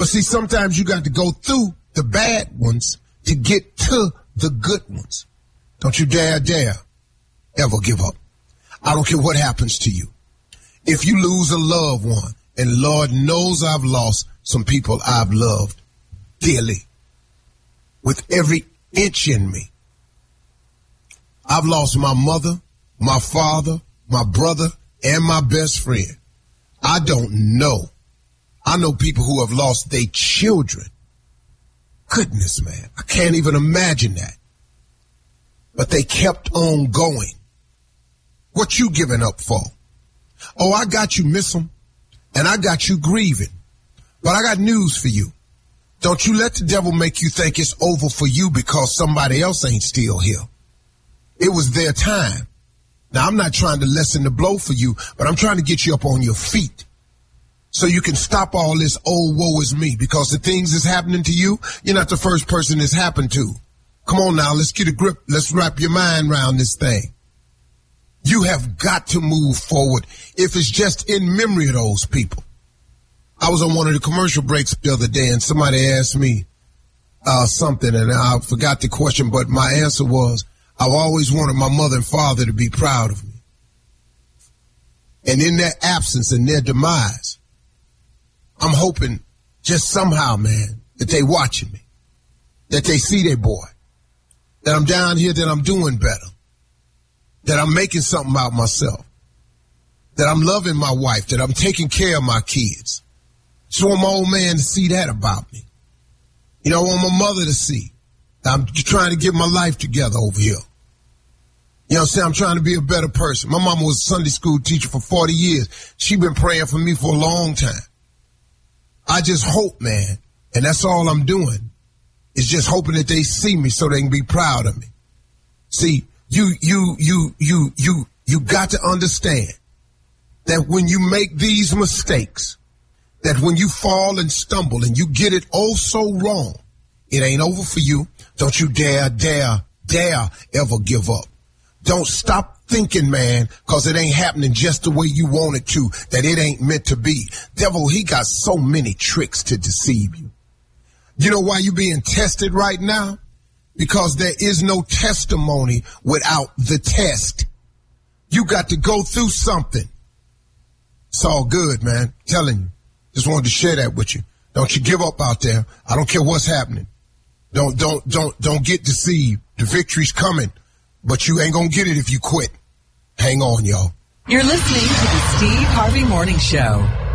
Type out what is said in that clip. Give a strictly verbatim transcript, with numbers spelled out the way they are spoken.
But see, sometimes you got to go through the bad ones to get to the good ones. Don't you dare, dare ever give up. I don't care what happens to you. If you lose a loved one, and Lord knows I've lost some people I've loved dearly with every inch in me. I've lost my mother, my father, my brother, and my best friend. I don't know. I know people who have lost their children. Goodness, man, I can't even imagine that. But they kept on going. What you giving up for? Oh, I got you, miss them, and I got you grieving. But I got news for you. Don't you let the devil make you think it's over for you because somebody else ain't still here. It was their time. Now, I'm not trying to lessen the blow for you, but I'm trying to get you up on your feet so you can stop all this, oh, woe is me, because the things that's happening to you, you're not the first person it's happened to. Come on now, let's get a grip. Let's wrap your mind around this thing. You have got to move forward if it's just in memory of those people. I was on one of the commercial breaks the other day, and somebody asked me uh, something, and I forgot the question, but my answer was, I've always wanted my mother and father to be proud of me. And in their absence and their demise, I'm hoping just somehow, man, that they watching me, that they see their boy, that I'm down here, that I'm doing better, that I'm making something out of myself, that I'm loving my wife, that I'm taking care of my kids. Just want my old man to see that about me. You know, I want my mother to see I'm trying to get my life together over here. You know what I'm saying? I'm trying to be a better person. My mama was a Sunday school teacher for forty years. She been praying for me for a long time. I just hope, man, and that's all I'm doing, is just hoping that they see me so they can be proud of me. See, you, you, you, you, you, you got to understand that when you make these mistakes, that when you fall and stumble and you get it oh so wrong, it ain't over for you. Don't you dare, dare, dare ever give up. Don't stop thinking, man, because it ain't happening just the way you want it to, that it ain't meant to be. Devil, he got so many tricks to deceive you. You know why you being tested right now? Because there is no testimony without the test. You got to go through something. It's all good, man. Telling you. Just wanted to share that with you. Don't you give up out there. I don't care what's happening. Don't, don't, don't, don't get deceived. The victory's coming, but you ain't gonna get it if you quit. Hang on, y'all. You're listening to the Steve Harvey Morning Show.